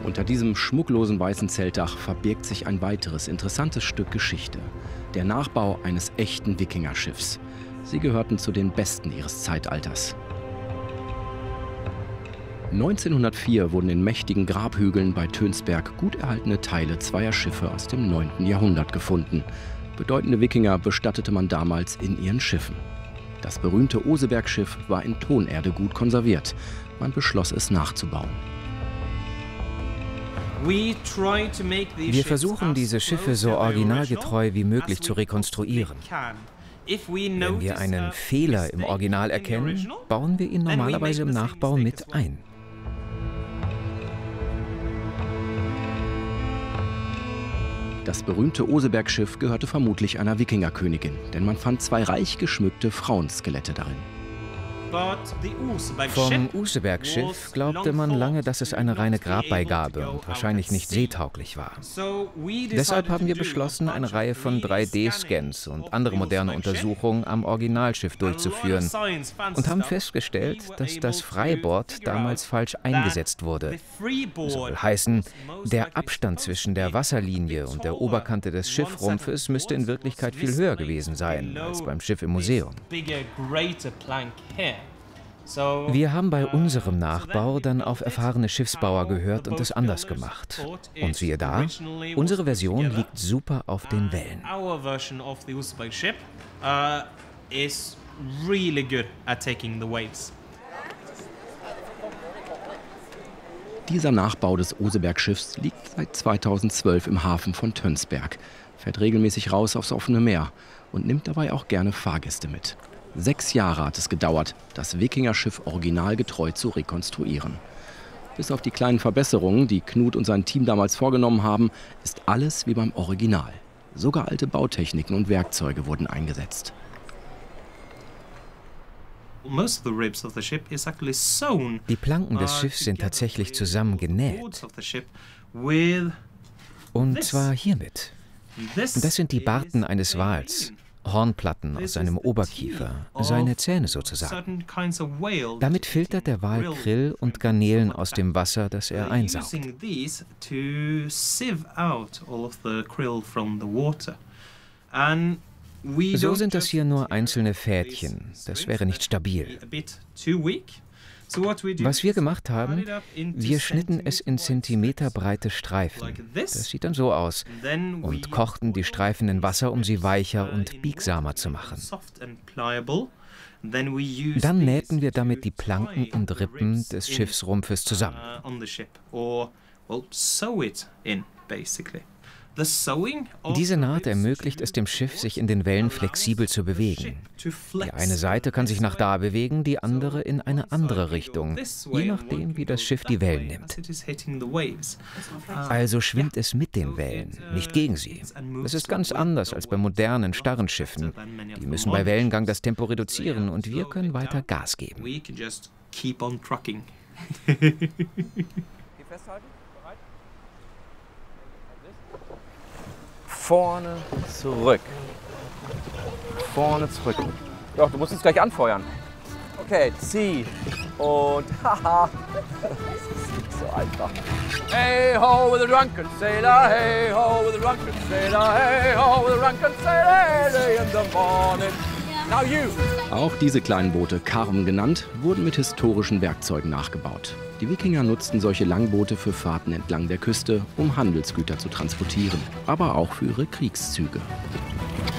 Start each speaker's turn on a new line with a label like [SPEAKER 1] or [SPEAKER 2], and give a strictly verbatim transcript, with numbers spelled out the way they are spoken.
[SPEAKER 1] Unter diesem schmucklosen weißen Zeltdach verbirgt sich ein weiteres interessantes Stück Geschichte. Der Nachbau eines echten Wikingerschiffs. Sie gehörten zu den besten ihres Zeitalters. neunzehnhundertvier wurden in mächtigen Grabhügeln bei Tönsberg gut erhaltene Teile zweier Schiffe aus dem neunten Jahrhundert gefunden. Bedeutende Wikinger bestattete man damals in ihren Schiffen. Das berühmte Osebergschiff war in Tonerde gut konserviert. Man beschloss es nachzubauen.
[SPEAKER 2] Wir versuchen, diese Schiffe so originalgetreu wie möglich zu rekonstruieren. Wenn wir einen Fehler im Original erkennen, bauen wir ihn normalerweise im Nachbau mit ein.
[SPEAKER 1] Das berühmte Osebergschiff gehörte vermutlich einer Wikingerkönigin, denn man fand zwei reich geschmückte Frauenskelette darin.
[SPEAKER 2] Vom Usebergschiff glaubte man lange, dass es eine reine Grabbeigabe und wahrscheinlich nicht seetauglich war. Deshalb haben wir beschlossen, eine Reihe von drei D-Scans und andere moderne Untersuchungen am Originalschiff durchzuführen und haben festgestellt, dass das Freibord damals falsch eingesetzt wurde. Das soll heißen, der Abstand zwischen der Wasserlinie und der Oberkante des Schiffrumpfes müsste in Wirklichkeit viel höher gewesen sein als beim Schiff im Museum. Wir haben bei unserem Nachbau dann auf erfahrene Schiffsbauer gehört und es anders gemacht. Und siehe da, unsere Version liegt super auf den Wellen.
[SPEAKER 1] Dieser Nachbau des Osebergschiffs liegt seit zweitausendzwölf im Hafen von Tönsberg, fährt regelmäßig raus aufs offene Meer und nimmt dabei auch gerne Fahrgäste mit. Sechs Jahre hat es gedauert, das Wikingerschiff originalgetreu zu rekonstruieren. Bis auf die kleinen Verbesserungen, die Knut und sein Team damals vorgenommen haben, ist alles wie beim Original. Sogar alte Bautechniken und Werkzeuge wurden eingesetzt.
[SPEAKER 2] Die Planken des Schiffs sind tatsächlich zusammen genäht. Und zwar hiermit. Das sind die Barten eines Wals. Hornplatten aus seinem Oberkiefer, seine Zähne sozusagen. Damit filtert der Wal Krill und Garnelen aus dem Wasser, das er einsaugt. So sind das hier nur einzelne Fädchen. Das wäre nicht stabil. Was wir gemacht haben, wir schnitten es in zentimeterbreite Streifen. Das sieht dann so aus. Und kochten die Streifen in Wasser, um sie weicher und biegsamer zu machen. Dann nähten wir damit die Planken und Rippen des Schiffsrumpfes zusammen. Diese Naht ermöglicht es dem Schiff, sich in den Wellen flexibel zu bewegen. Die eine Seite kann sich nach da bewegen, die andere in eine andere Richtung, je nachdem, wie das Schiff die Wellen nimmt. Also schwimmt es mit den Wellen, nicht gegen sie. Das ist ganz anders als bei modernen, starren Schiffen. Die müssen bei Wellengang das Tempo reduzieren und wir können weiter Gas geben.
[SPEAKER 3] Vorne, zurück. Vorne, zurück. Doch, du musst es gleich anfeuern. Okay, zieh. Und haha. Das ist nicht so einfach. Hey ho with a drunken sailor, hey ho with a drunken sailor, hey ho with a drunken sailor, early in the morning. Now you.
[SPEAKER 1] Auch diese kleinen Boote, Karm genannt, wurden mit historischen Werkzeugen nachgebaut. Die Wikinger nutzten solche Langboote für Fahrten entlang der Küste, um Handelsgüter zu transportieren, aber auch für ihre Kriegszüge.